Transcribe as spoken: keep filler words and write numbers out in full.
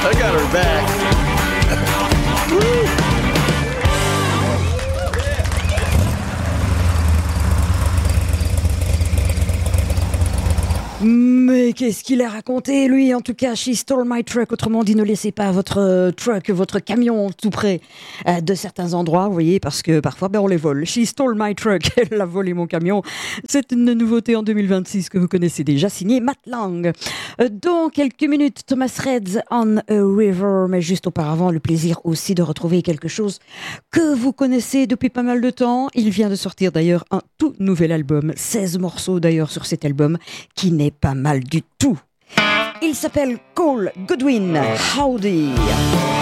I got her back. Mais qu'est-ce qu'il a raconté, lui? En tout cas, She Stole My Truck. Autrement dit, ne laissez pas votre euh, truck, votre camion tout près euh, de certains endroits, vous voyez, parce que parfois, ben, on les vole. She Stole My Truck. Elle a volé mon camion. C'est une nouveauté en deux mille vingt-six que vous connaissez déjà, signée Matt Lang. Euh, dans quelques minutes, Thomas Reds on a River. Mais juste auparavant, le plaisir aussi de retrouver quelque chose que vous connaissez depuis pas mal de temps. Il vient de sortir d'ailleurs un tout nouvel album. seize morceaux d'ailleurs sur cet album, qui n'est pas mal du tout. Il s'appelle Cole Goodwin. Howdy.